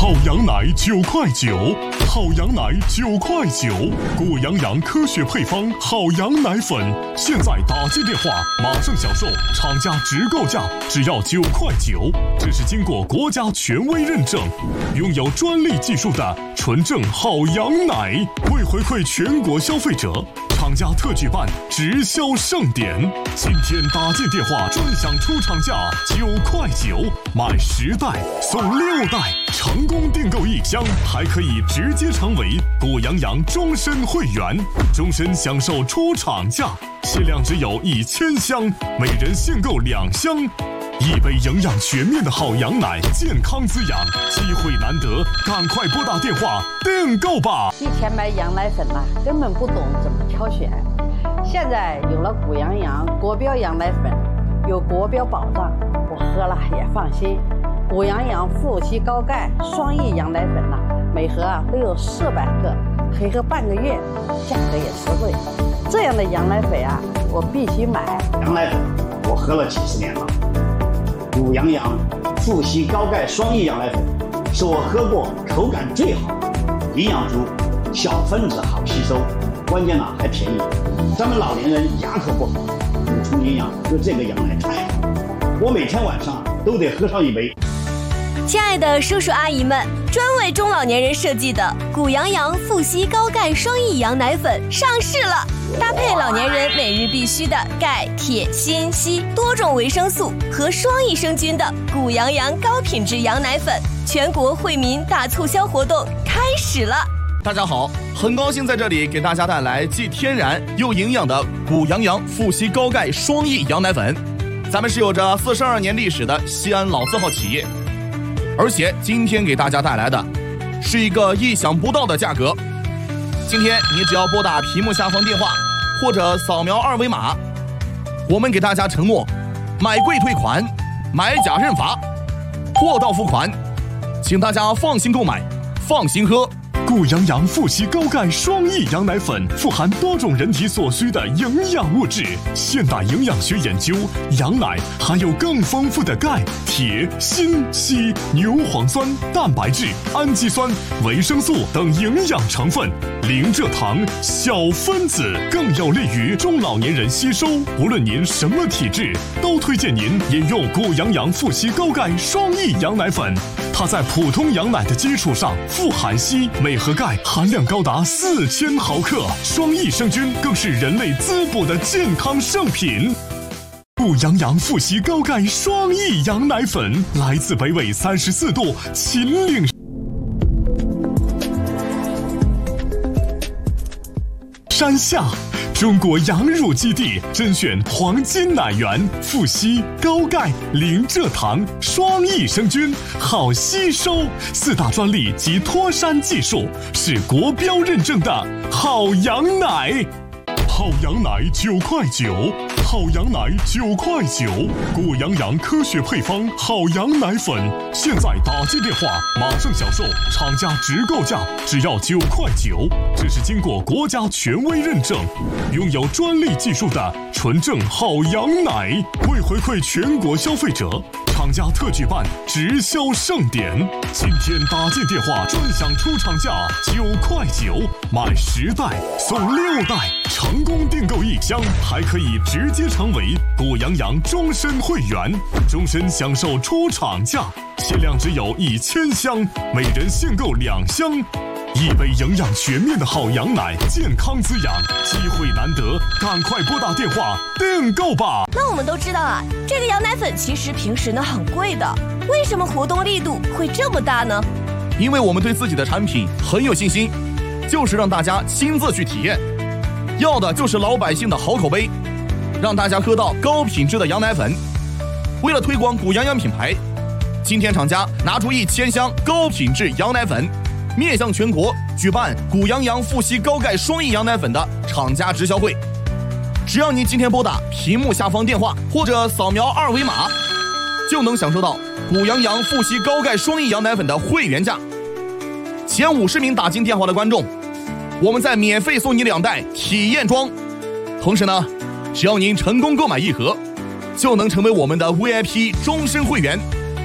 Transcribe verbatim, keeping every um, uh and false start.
好羊奶九块九，好羊奶九块九，果羊羊科学配方好羊奶粉，现在打进电话马上享受厂家直购价，只要九块九。这是经过国家权威认证，拥有专利技术的纯正好羊奶。为回馈全国消费者，厂家特举办直销盛典，今天打进电话专享出厂价九块九，买十袋送六袋，成功订购一箱还可以直接成为果羊羊终身会员，终身享受出厂价，限量只有一千箱，每人限购两箱。一杯营养全面的好羊奶，健康滋养，机会难得，赶快拨打电话订购吧。 以前买羊奶粉啊，根本不懂怎么挑选，现在有了果羊羊国标羊奶粉，有国标保障，我喝了也放心。果羊羊富硒高钙双益羊奶粉呢、啊，每盒啊都有四百克，可以喝半个月，价格也实惠。这样的羊奶粉啊，我必须买。 羊奶粉我喝了几十年了。果羊羊富硒高钙双益羊奶粉是我喝过口感最好，营养足，小分子好吸收，关键呢还便宜。咱们老年人牙口不好，补充营养喝这个羊奶太好，我每天晚上都得喝上一杯。 亲爱的叔叔阿姨们，专为中老年人设计的谷羊羊富硒高钙双益羊奶粉上市了，搭配老年人每日必须的钙、铁、锌、硒多种维生素和双益生菌的谷羊羊高品质羊奶粉，全国惠民大促销活动开始了。 大家好，很高兴在这里给大家带来既天然又营养的谷羊羊富硒高钙双益羊奶粉。咱们是有着四十二年历史的西安老字号企业，而且今天给大家带来的是一个意想不到的价格。今天你只要拨打屏幕下方电话或者扫描二维码，我们给大家承诺买贵退款，买假认罚，货到付款，请大家放心购买，放心喝。 果羊羊富硒高钙双益羊奶粉富含多种人体所需的营养物质。现代营养学研究，羊奶含有更丰富的钙、铁、锌、硒、牛磺酸、蛋白质、氨基酸、维生素等营养成分，零蔗糖、小分子，更有利于中老年人吸收。无论您什么体质，都推荐您饮用果羊羊富硒高钙双益羊奶粉。它在普通羊奶的基础上富含硒，每盒钙含量高达四千毫克，双益生菌更是人类滋补的健康圣品。果羊羊富硒高钙双益羊奶粉来自北纬三十四度秦岭山下，中国羊乳基地甄选黄金奶源，富硒、高钙、零蔗糖、双益生菌，好吸收，四大专利及脱山技术，是国标认证的好羊奶。好羊奶九块九，好羊奶九块九，果羊羊科学配方好羊奶粉，现在打进电话马上享受厂家直购价，只要九块九。这是经过国家权威认证，拥有专利技术的纯正好羊奶。为回馈全国消费者，厂家特举办直销盛典，今天打进电话专享出厂价九块九，买十袋送六袋，成功订购一箱还可以直接成为果羊羊终身会员，终身享受出厂价，限量只有一千箱，每人限购两箱。一杯营养全面的好羊奶，健康滋养，机会难得，赶快拨打电话订购吧。 那我们都知道啊，这个羊奶粉其实平时呢很贵的，为什么活动力度会这么大呢？ 因为我们对自己的产品很有信心，就是让大家亲自去体验，要的就是老百姓的好口碑，让大家喝到高品质的羊奶粉。为了推广谷羊羊品牌，今天厂家拿出一千箱高品质羊奶粉，面向全国举办谷羊羊富硒高钙双益羊奶粉的厂家直销会。只要您今天拨打屏幕下方电话或者扫描二维码，就能享受到谷羊羊富硒高钙双益羊奶粉的会员价。前五十名打进电话的观众，我们再免费送你两袋体验装。同时呢，只要您成功购买一盒，就能成为我们的 V I P 终身会员。